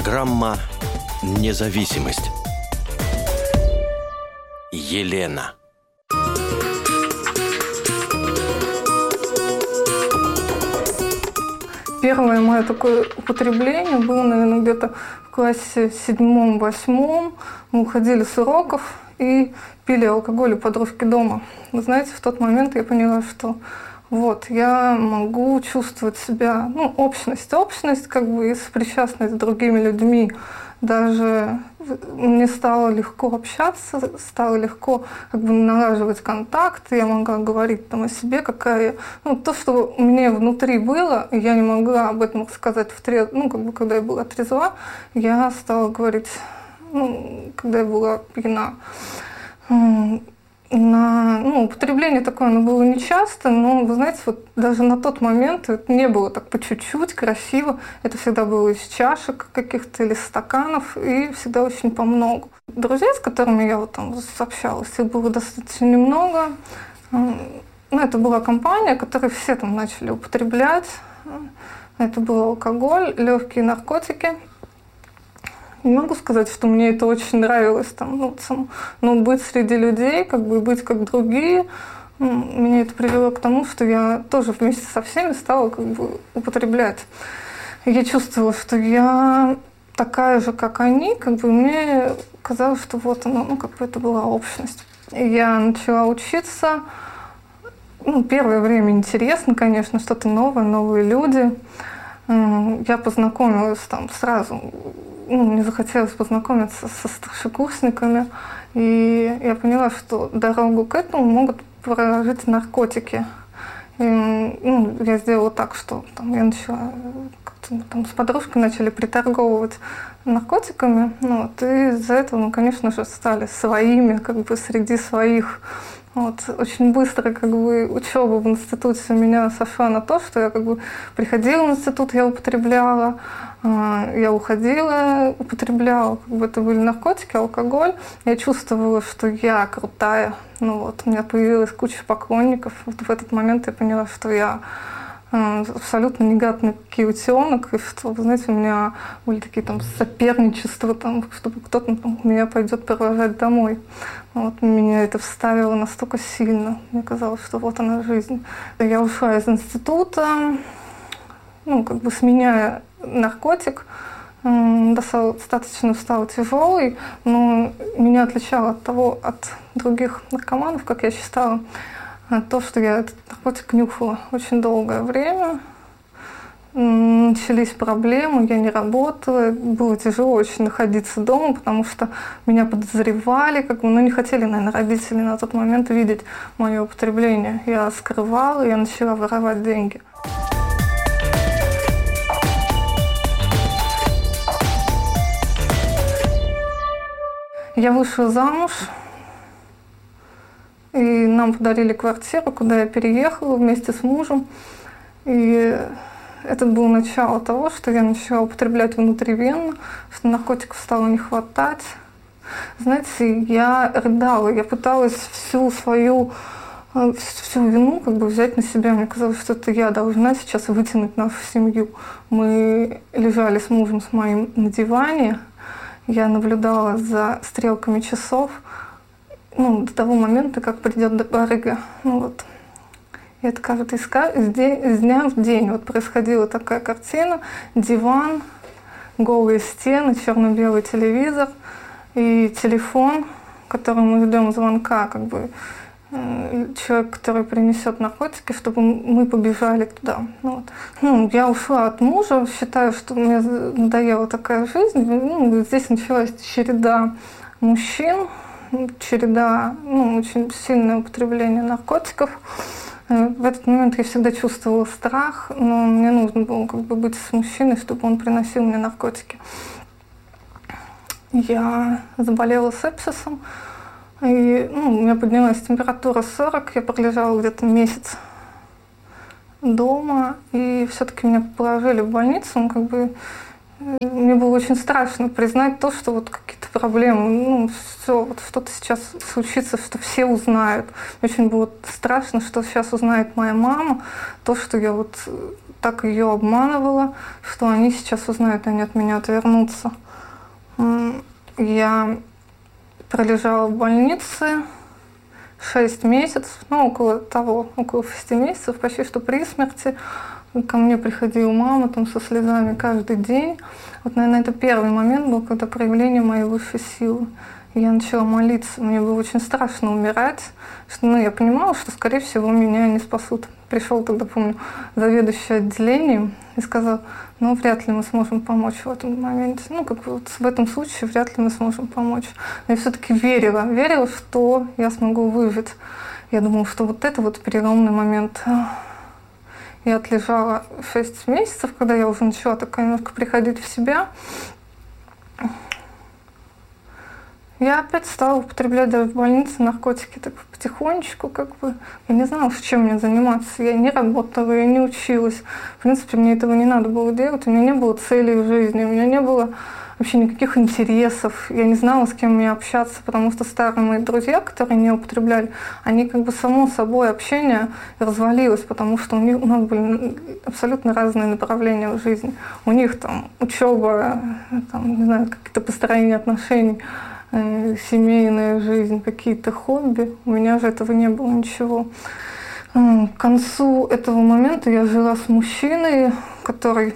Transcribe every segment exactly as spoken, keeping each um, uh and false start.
Программа «Независимость». Елена. Первое мое такое употребление было, наверное, где-то в классе седьмом-восьмом. Мы уходили с уроков и пили алкоголь у подружки дома. Вы знаете, в тот момент я поняла, что вот, я могу чувствовать себя, ну, общность, общность, как бы, и сопричастность с другими людьми. Даже мне стало легко общаться, стало легко, как бы, налаживать контакты, я могла говорить там о себе, какая, ну, то, что у меня внутри было, и я не могла об этом сказать в трез... ну, как бы, когда я была трезва, я стала говорить, ну, когда я была пьяна. На, ну, употребление такое, оно было нечасто, но, вы знаете, вот даже на тот момент это не было так по чуть-чуть, красиво. Это всегда было из чашек каких-то или стаканов, и всегда очень по много. Друзей, с которыми я вот там общалась, их было достаточно немного. Ну, это была компания, которой все там начали употреблять. Это был алкоголь, легкие наркотики. Не могу сказать, что мне это очень нравилось, там, ну, сам, но быть среди людей, как бы быть как другие, ну, меня это привело к тому, что я тоже вместе со всеми стала, как бы, употреблять. Я чувствовала, что я такая же, как они, как бы, мне казалось, что вот оно, ну, как бы это была общность. И я начала учиться, ну, первое время интересно, конечно, что-то новое, новые люди. Я познакомилась там сразу, ну, мне захотелось познакомиться со старшекурсниками, и я поняла, что дорогу к этому могут проложить наркотики. И, ну, я сделала так, что там, я начала, там, с подружкой начали приторговывать наркотиками, ну, вот, и из-за этого мы, конечно же, стали своими, как бы среди своих. Вот, очень быстро, как бы, учеба в институте у меня сошла на то, что я, как бы, приходила в институт, я употребляла, я уходила, употребляла, как бы, это были наркотики, алкоголь. Я чувствовала, что я крутая, ну вот, у меня появилась куча поклонников. Вот в этот момент я поняла, что я абсолютно негатный утенок, и что, вы знаете, у меня были такие там соперничества, там, чтобы кто-то там, меня пойдет провожать домой. Вот, меня это вставило настолько сильно, мне казалось, что вот она жизнь. Я ушла из института, ну, как бы сменяя наркотик, достаточно стал тяжелый, но меня отличало от того, от других наркоманов, как я считала, то, что я этот наркотик нюхала очень долгое время. Начались проблемы, я не работала, было тяжело очень находиться дома, потому что меня подозревали, как бы, ну, не хотели, наверное, родители на тот момент видеть мое употребление. Я скрывала, я начала воровать деньги. Я вышла замуж, и нам подарили квартиру, куда я переехала вместе с мужем. И это было начало того, что я начала употреблять внутривенно, что наркотиков стало не хватать. Знаете, я рыдала, я пыталась всю свою, всю вину, как бы, взять на себя. Мне казалось, что это я должна сейчас вытянуть нашу семью. Мы лежали с мужем, с моим, на диване. Я наблюдала за стрелками часов, ну, до того момента, как придет барыга. Ну, вот. И это каждый из, из дня в день вот происходила такая картина. Диван, голые стены, черно-белый телевизор и телефон, которым мы ждем звонка, как бы, человек, который принесет наркотики, чтобы мы побежали туда. Ну, вот. Ну, я ушла от мужа, считаю, что мне надоела такая жизнь. Ну, здесь началась череда мужчин, череда, ну, очень сильное употребление наркотиков. В этот момент я всегда чувствовала страх, но мне нужно было, как бы, быть с мужчиной, чтобы он приносил мне наркотики. Я заболела сепсисом, и, ну, у меня поднялась температура сорок, я пролежала где-то месяц дома, и все-таки меня положили в больницу, ну, как бы, Мне было очень страшно признать то, что вот какие-то проблемы, ну, все, вот что-то сейчас случится, что все узнают. Очень было страшно, что сейчас узнает моя мама, то, что я вот так ее обманывала, что они сейчас узнают, они от меня отвернутся. Я пролежала в больнице шесть месяцев, ну, около того, около шести месяцев, почти что при смерти. Ко мне приходила мама там со слезами каждый день. Вот, наверное, это первый момент был, когда проявление моей высшей силы. Я начала молиться. Мне было очень страшно умирать. Что, ну, я понимала, что, скорее всего, меня не спасут. Пришел тогда, помню, заведующий отделением и сказал, ну, вряд ли мы сможем помочь в этом моменте. Ну, как вот в этом случае вряд ли мы сможем помочь. Но я все-таки верила. Верила, что я смогу выжить. Я думала, что вот это вот переломный момент. Я отлежала шесть месяцев, когда я уже начала такая немножко приходить в себя. Я опять стала употреблять даже в больнице наркотики так потихонечку, как бы. Я не знала, чем мне заниматься. Я не работала, я не училась. В принципе, мне этого не надо было делать. У меня не было целей в жизни, у меня не было вообще никаких интересов. Я не знала, с кем мне общаться, потому что старые мои друзья, которые не употребляли, они как бы само собой общение развалилось, потому что у них у нас были абсолютно разные направления в жизни. У них там учеба, там, не знаю, какие-то построения отношений, э, семейная жизнь, какие-то хобби. У меня же этого не было ничего. К концу этого момента я жила с мужчиной, который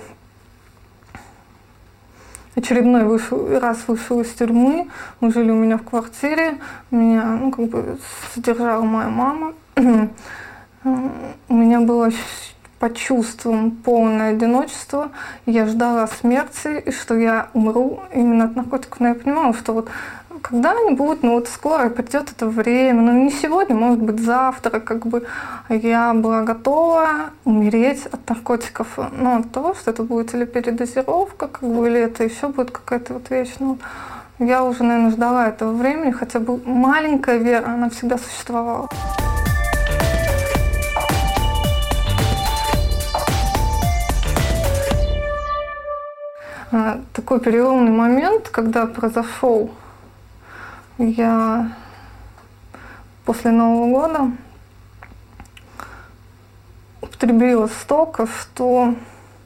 очередной вышел, раз вышел из тюрьмы. Мы жили у меня в квартире. Меня, ну, как бы содержала моя мама. У меня было по чувствам полное одиночество. Я ждала смерти, и что я умру именно от наркотиков. Но я понимала, что вот когда-нибудь, ну вот скоро придет это время, но не сегодня, может быть завтра, как бы я была готова умереть от наркотиков, но от того, что это будет или передозировка, как бы, или это еще будет какая-то вот вещь. Ну, я уже, наверное, ждала этого времени, хотя бы маленькая вера, она всегда существовала. Такой переломный момент, когда произошел, я после Нового года употребила столько, что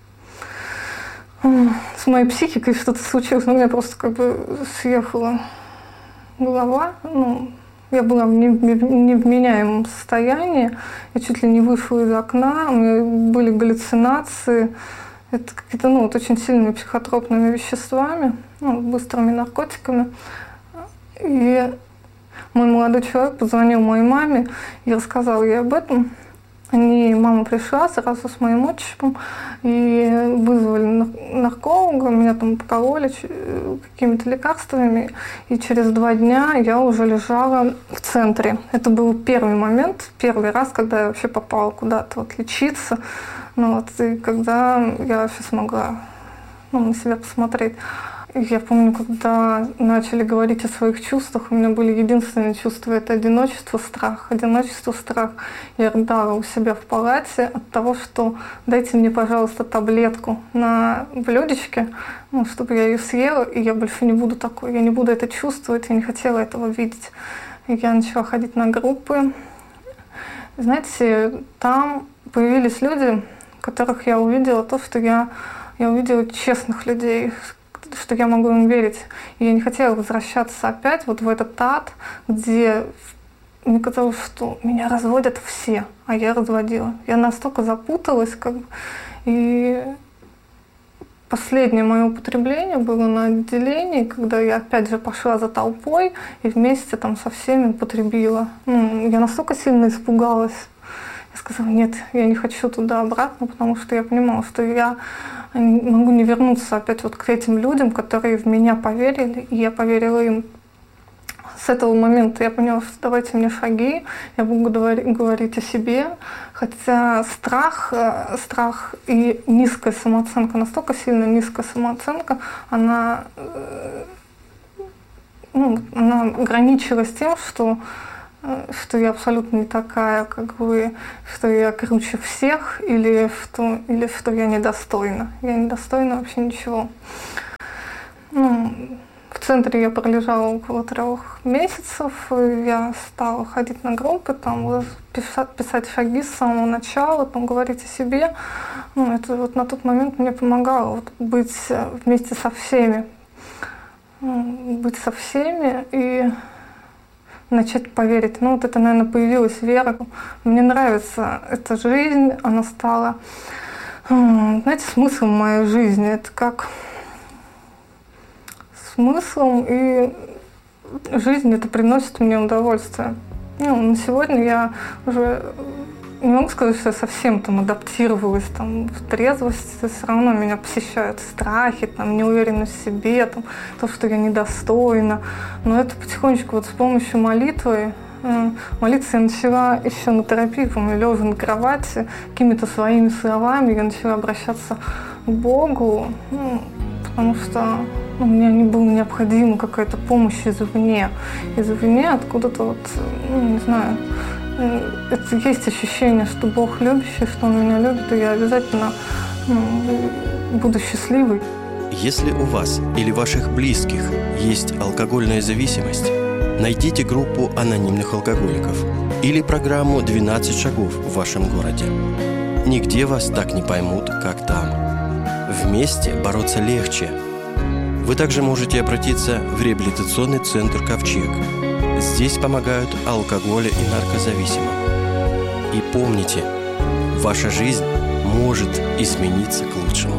с моей психикой что-то случилось. У меня просто как бы съехала голова. Ну, я была в невменяемом состоянии. Я чуть ли не вышла из окна. У меня были галлюцинации. Это какие-то, ну, вот очень сильными психотропными веществами, ну, быстрыми наркотиками. И мой молодой человек позвонил моей маме и рассказал ей об этом. Они, мама пришла сразу с моим отчимом и вызвали нарколога, меня там покололи какими-то лекарствами, и через два дня я уже лежала в центре. Это был первый момент, первый раз, когда я вообще попала куда-то вот лечиться, ну вот, и когда я вообще смогла, ну, на себя посмотреть. Я помню, когда начали говорить о своих чувствах, у меня были единственные чувства — это одиночество, страх. Одиночество, страх. Я рыдала у себя в палате от того, что дайте мне, пожалуйста, таблетку на блюдечке, ну, чтобы я ее съела, и я больше не буду такой, я не буду это чувствовать, я не хотела этого видеть. И я начала ходить на группы. Знаете, там появились люди, в которых я увидела то, что я, я увидела честных людей, что я могу им верить. И я не хотела возвращаться опять вот в этот ад, где мне казалось, что меня разводят все, а я разводила. Я настолько запуталась, как бы. И последнее мое употребление было на отделении, когда я опять же пошла за толпой и вместе там со всеми употребила. Ну, я настолько сильно испугалась. Я сказала, нет, я не хочу туда обратно, потому что я понимала, что я могу не вернуться опять вот к этим людям, которые в меня поверили, и я поверила им. С этого момента я поняла, что давайте мне шаги, я буду говорить о себе, хотя страх, страх и низкая самооценка, настолько сильно низкая самооценка, она, ну, она ограничилась тем, что что я абсолютно не такая, как вы, что я круче всех, или что, или что я недостойна. Я недостойна вообще ничего. Ну, в центре я пролежала около трех месяцев, и я стала ходить на группы, там, писать, писать шаги с самого начала, там, говорить о себе. Ну, это вот на тот момент мне помогало вот, быть вместе со всеми. Быть со всеми и начать поверить. Ну, вот это, наверное, появилась вера. Мне нравится эта жизнь, она стала, знаете, смыслом моей жизни. Это как смыслом, и жизнь это приносит мне удовольствие. Ну, на сегодня я уже не могу сказать, что я совсем там адаптировалась там, в трезвости, все равно меня посещают страхи, там, неуверенность в себе, там, то, что я недостойна. Но это потихонечку вот с помощью молитвы, э, молиться я начала еще на терапии, по-моему, лежа на кровати, какими-то своими словами я начала обращаться к Богу, ну, потому что ну, мне не было необходима какая-то помощь извне, извне откуда-то вот, ну, не знаю, это есть ощущение, что Бог любящий, что Он меня любит, и я обязательно ну, буду счастливой. Если у вас или ваших близких есть алкогольная зависимость, найдите группу анонимных алкоголиков или программу «двенадцать шагов» в вашем городе. Нигде вас так не поймут, как там. Вместе бороться легче. Вы также можете обратиться в реабилитационный центр «Ковчег». Здесь помогают алкоголя и наркозависимым. И помните, ваша жизнь может измениться к лучшему.